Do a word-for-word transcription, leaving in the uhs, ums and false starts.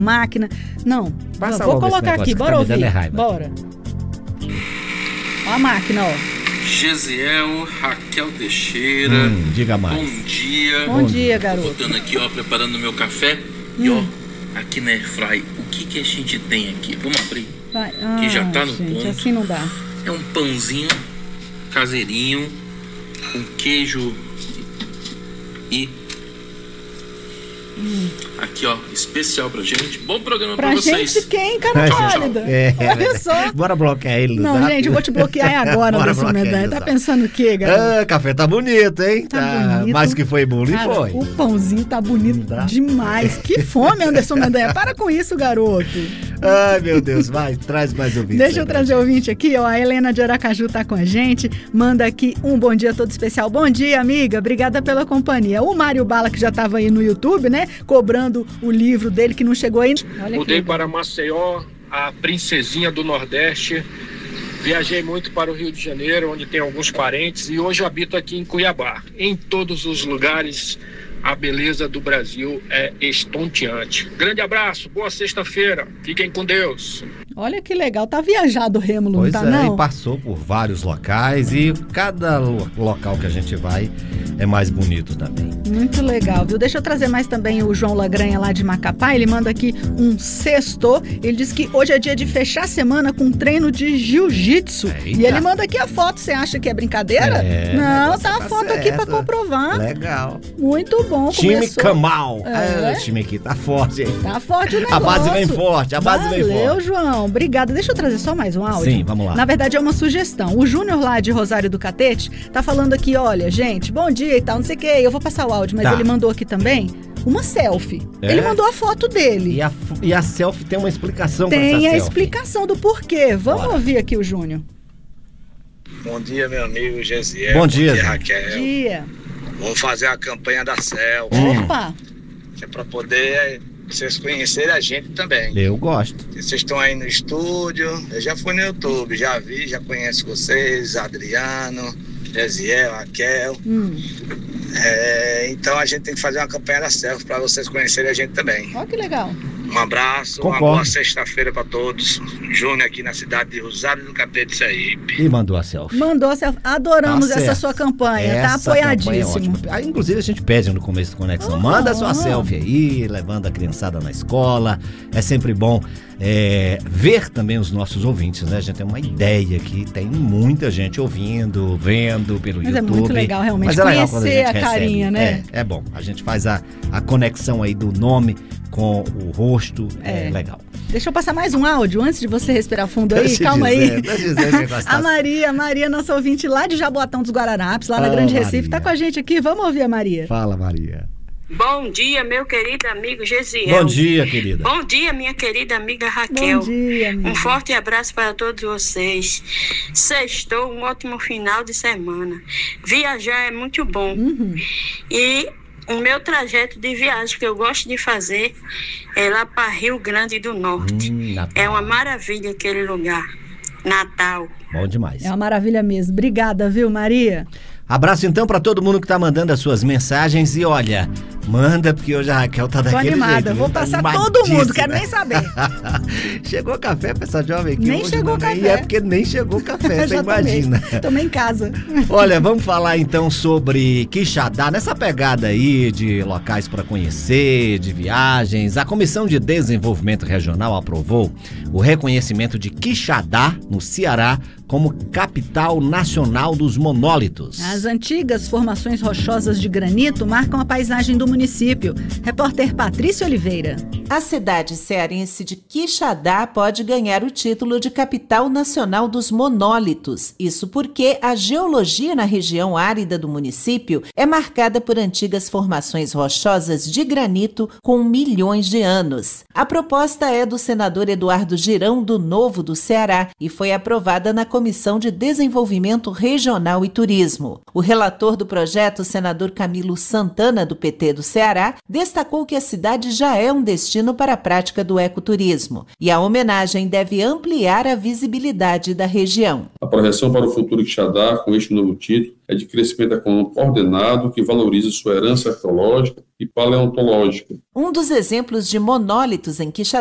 máquina. Não, Passa vou logo esse colocar negócio aqui, que bora tá me ouvir. dando é raiva. Bora. Ó a máquina, ó. Gesiel, Raquel Teixeira. Hum, diga mais. Bom dia. Bom dia, garoto. Tô botando aqui, ó, preparando meu café. E ó, aqui na Airfry, o que que a gente tem aqui? Vamos abrir. Vai. Ah, Que já tá no gente, ponto. assim não dá. É um pãozinho caseirinho com queijo e hum. aqui, ó, especial pra gente. Bom programa pra, Pra vocês. gente quem, cara pálida? É, Olha só. Bora bloquear ele no Não, zap. gente, eu vou te bloquear agora, Bora Anderson bloquear ele Mendanha. no Tá zap. pensando o quê, garoto? Ah, café tá bonito, hein? Tá bonito. Mas que foi bolo, Cara, e foi. o pãozinho tá bonito Tá. demais. Que fome, Anderson Mendanha. Para com isso, garoto. Ai, meu Deus, vai, traz mais ouvintes. Deixa eu aí pra trazer o gente. ouvinte aqui, ó. A Helena de Aracaju tá com a gente. Manda aqui um bom dia todo especial. Bom dia, amiga. Obrigada pela companhia. O Mário Bala, que já tava aí no YouTube, né? Cobrando o livro dele, que não chegou ainda. Olha Mudei aqui. para Maceió, a princesinha do Nordeste. Viajei muito para o Rio de Janeiro, onde tem alguns parentes, e hoje eu habito aqui em Cuiabá. Em todos os lugares, a beleza do Brasil é estonteante. Grande abraço, boa sexta-feira, fiquem com Deus. Olha que legal. Tá viajado o Rêmulo, Pois não tá, é, não? e passou por vários locais e cada lo- local que a gente vai é mais bonito também. Muito legal, viu? Deixa eu trazer mais também o João Lagranha lá de Macapá. Ele manda aqui um sexto. Ele diz que hoje é dia de fechar a semana com um treino de jiu-jitsu. Eita. E ele manda aqui a foto. Você acha que é brincadeira? É, o Não, negócio tá a tá foto aqui pra certo. comprovar. Legal. Muito bom. Time Começou. Camal. É. Ah, o time aqui tá forte, hein? Tá forte o negócio. A base vem forte, a base Valeu, vem forte. João. Obrigada. Deixa eu trazer só mais um áudio. Sim, vamos lá. Na verdade, é uma sugestão. O Júnior lá de Rosário do Catete tá falando aqui, olha, gente, bom dia e tal, não sei o quê. Eu vou passar o áudio, mas Tá. ele mandou aqui também uma selfie. É? Ele mandou a foto dele. E a, e a selfie tem uma explicação pra essa Tem a selfie. explicação do porquê. Vamos Bora. ouvir aqui o Júnior. Bom dia, meu amigo Gesiel. Bom dia, Bom dia, Zé. Raquel. Dia. Vamos fazer a campanha da selfie, Hum. Opa. que é para poder eh, vocês conhecerem a gente também. Eu gosto. Vocês estão aí no estúdio, eu já fui no YouTube, já vi, já conheço vocês, Adriano, Gesiel, Raquel. Hum. É, então a gente tem que fazer uma campanha da selfie para vocês conhecerem a gente também. Olha que legal. Um abraço, Concordo. uma boa sexta-feira para todos. Júnior aqui na cidade de Rosário do Catete, Sergipe. E mandou a selfie. Mandou a selfie. Adoramos Tá essa certo. sua campanha. Essa Tá apoiadíssimo. campanha é ótima. Aí, inclusive, a gente pede no começo do Conexão. Ah. Manda a sua selfie aí, levando a criançada na escola. É sempre bom é, ver também os nossos ouvintes, né? A gente tem uma ideia que tem muita gente ouvindo, vendo pelo Mas é YouTube. muito legal, realmente, Mas é legal quando conhecer gente a carinha, recebe. né? É, é bom. A gente faz a, a conexão aí do nome com o rosto. É, É. legal. Deixa eu passar mais um áudio antes de você respirar fundo aí. Deixa eu Calma dizer, aí. deixa eu dizer esse negócio tá- A Maria, a Maria, nossa ouvinte lá de Jaboatão dos Guararapes, lá na Ah, Grande Recife, Maria. tá com a gente aqui. Vamos ouvir a Maria. Fala, Maria. Bom dia, meu querido amigo Gesiel. Bom dia, querida. Bom dia, minha querida amiga Raquel. Bom dia, amiga. Um forte abraço para todos vocês. Sextou, um ótimo final de semana. Viajar é muito bom. Uhum. E o meu trajeto de viagem que eu gosto de fazer é lá para Rio Grande do Norte. Hum, Natal. É uma maravilha aquele lugar. Natal. Bom demais. É uma maravilha mesmo. Obrigada, viu, Maria? Abraço então pra todo mundo que tá mandando as suas mensagens e olha, manda porque hoje a Raquel tá Tô daquele animada. jeito. Vou viu? Tá passar todo animadíssima. mundo, quero nem saber. Chegou café pra essa jovem aqui Nem hoje, chegou não, né? café. E é porque nem chegou café, você Já tomei. imagina. Tomei em casa. Olha, vamos falar então sobre Quixadá, nessa pegada aí de locais para conhecer, de viagens. A Comissão de Desenvolvimento Regional aprovou o reconhecimento de Quixadá, no Ceará, como capital nacional dos monólitos. As antigas formações rochosas de granito marcam a paisagem do município. Repórter Patrícia Oliveira. A cidade cearense de Quixadá pode ganhar o título de capital nacional dos monólitos. Isso porque a geologia na região árida do município é marcada por antigas formações rochosas de granito com milhões de anos. A proposta é do senador Eduardo Girão, do Novo do Ceará, e foi aprovada na Comissão Comissão de Desenvolvimento Regional e Turismo. O relator do projeto, o senador Camilo Santana, do P T do Ceará, destacou que a cidade já é um destino para a prática do ecoturismo e a homenagem deve ampliar a visibilidade da região. A projeção para o futuro de Quixadá, com este novo título, é de crescimento econômico ordenado que valoriza sua herança arqueológica e paleontológica. Um dos exemplos de monólitos em Quixadá